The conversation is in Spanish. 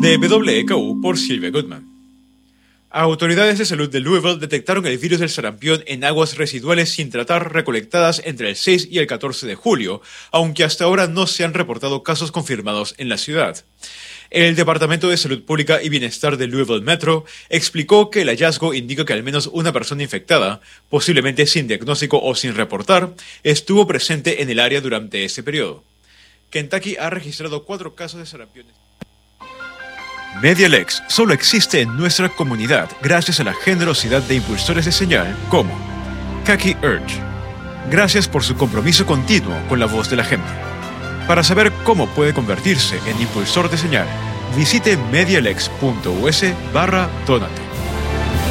De WKU por Silvia Goodman. Autoridades de salud de Louisville detectaron el virus del sarampión en aguas residuales sin tratar recolectadas entre el 6 y el 14 de julio, aunque hasta ahora no se han reportado casos confirmados en la ciudad. El Departamento de Salud Pública y Bienestar de Louisville Metro explicó que el hallazgo indica que al menos una persona infectada, posiblemente sin diagnóstico o sin reportar, estuvo presente en el área durante ese periodo. Kentucky ha registrado 4 casos de sarampión. MediaLex solo existe en nuestra comunidad gracias a la generosidad de impulsores de señal como Kaki Urge. Gracias por su compromiso continuo con la voz de la gente. Para saber cómo puede convertirse en impulsor de señal, visite medialex.us/donate.